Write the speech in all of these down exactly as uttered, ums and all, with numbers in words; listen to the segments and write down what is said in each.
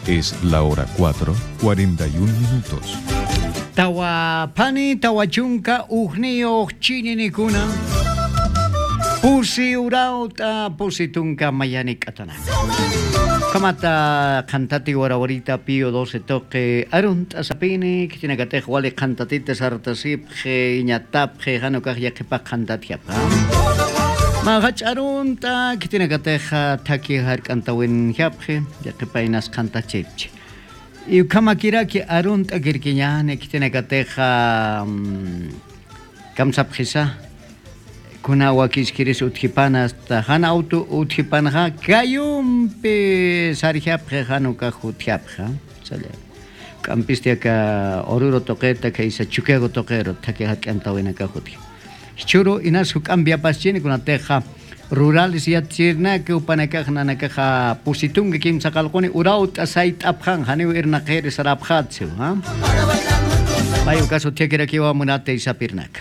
Es la hora cuatro, cuarenta y un minutos. Tawapani, tawachunka, ugnio, chininikuna. Pusi urauta, pusi tunka mayani katana. Kamata cantati warawarita pio doce toque arunta sapini, que tiene que te wale cantatite sartasip, ge iñatap, ge hanukah ya que pa cantatiapa. Magach arunta, que tiene que te taki har cantawin yapje, ya que pa inas cantachipche. Y kamakira que arunta girkiñane, que tiene que te kamsapjisa. Kuna wakiskiris uthipanas ta hana auto uthipanja kayum pe sarjapja hanuka jutjapja sale kampistia ka oruro toqueta que isa chukego toquero take hakanta wena ka juti churo inas cambia paschini kuna teja rurales ya tirna que upanaka nana ka pusitung que kim sakalqoni uraut asait apjan hanu irna qere sarapjatsu ha bayo caso tekera que wa munate isapirnaka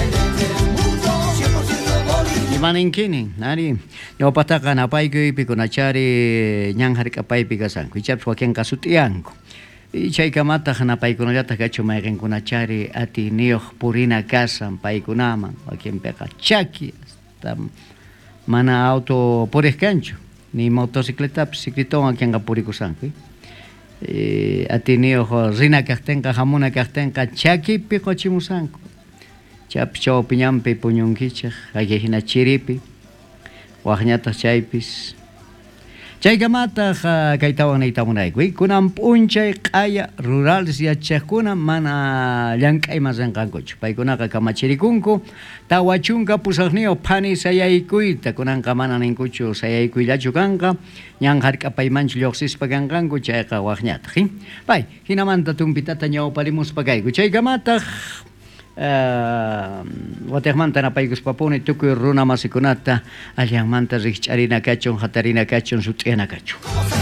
Maninkini, nari, yo pataka na pai kui pico na chari nyang hari kapai pika sang, kuicap swaken kasutiango. Ichai kamata na pai kuno jata kacho maiken kuna chari ati nioh purina casa pai kunama, waken peka chaki, hasta mana auto por escancho, ni motocicleta, bicicletón aquí en Gapurico sang. Ati nioh rina kahtenka hamuna kahtenka chaki pico chimusango. Chap chao piñampe puñunquicha, ayehina chiripi, wajñata chaypis. Chaykamata kaytawan naytamunaykuy, kunan p'unchay q'aya rurales yachaqkuna mana llank'ay masanqankuchu. Paykunaqa kamachirikunku, tawachunka pusaqniyo phani sayaykuyta, kunanqa mana ninkuchu sayaykuyllachu kanqa, ñan hark'apaymanchu lluqsispa kanqanku chayqa wajñata. Pay, hinamanta tumpitata ñawparimuspa kayku. Chaykamata Watermanta na paigus papone tukuy runa masikunata allanmanta riqch'arina kachun hatarina kachun sut'ina kachun